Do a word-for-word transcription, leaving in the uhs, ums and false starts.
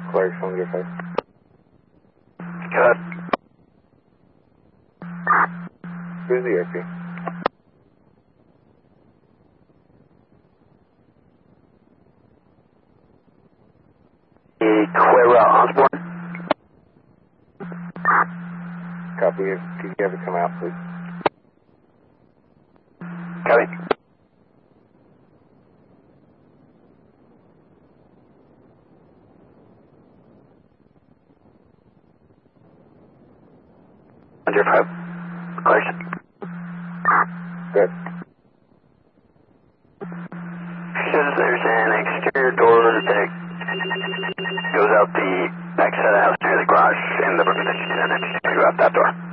Clark's on your five. Good. Who's the R P? Quera Osborne. Copy. Can you have it come out, please? Copy. Under five. Clarkson. Good. Says there's an exterior door that goes out the back side of the house near the garage in the room that she's in, and she's going to go out that door.